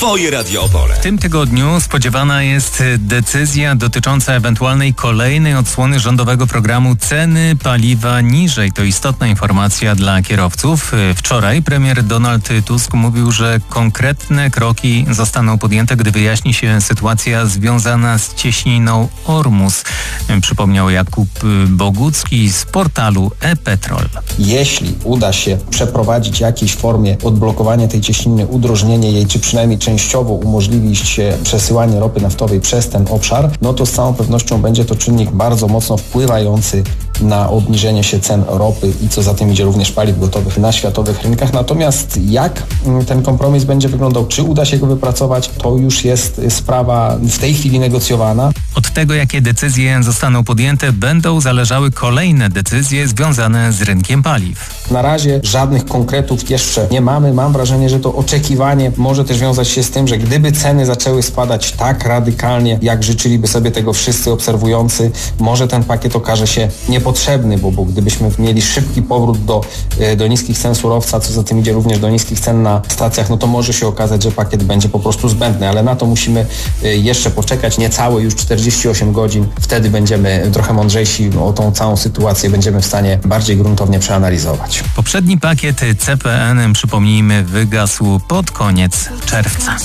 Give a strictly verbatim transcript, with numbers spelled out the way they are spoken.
Twoje Radio Opole. W tym tygodniu spodziewana jest decyzja dotycząca ewentualnej kolejnej odsłony rządowego programu ceny paliwa niżej. To istotna informacja dla kierowców. Wczoraj premier Donald Tusk mówił, że konkretne kroki zostaną podjęte, gdy wyjaśni się sytuacja związana z cieśniną Ormus. Przypomniał Jakub Bogucki z portalu e-Petrol. Jeśli uda się przeprowadzić w jakiejś formie odblokowanie tej cieśniny, udrożnienie jej, czy przynajmniej częściowo umożliwić przesyłanie ropy naftowej przez ten obszar, no to z całą pewnością będzie to czynnik bardzo mocno wpływający na obniżenie się cen ropy i co za tym idzie również paliw gotowych na światowych rynkach. Natomiast jak ten kompromis będzie wyglądał, czy uda się go wypracować, to już jest sprawa w tej chwili negocjowana. Od tego, jakie decyzje zostaną podjęte, będą zależały kolejne decyzje związane z rynkiem paliw. Na razie żadnych konkretów jeszcze nie mamy. Mam wrażenie, że to oczekiwanie może też wiązać się z tym, że gdyby ceny zaczęły spadać tak radykalnie, jak życzyliby sobie tego wszyscy obserwujący, może ten pakiet okaże się niepotrzebny, bo, bo gdybyśmy mieli szybki powrót do, do niskich cen surowca, co za tym idzie również do niskich cen na stacjach, no to może się okazać, że pakiet będzie po prostu zbędny, ale na to musimy jeszcze poczekać niecałe już czterdzieści osiem godzin. Wtedy będziemy trochę mądrzejsi o tą całą sytuację, będziemy w stanie bardziej gruntownie przeanalizować. Poprzedni pakiet C P N, przypomnijmy, wygasł pod koniec czerwca.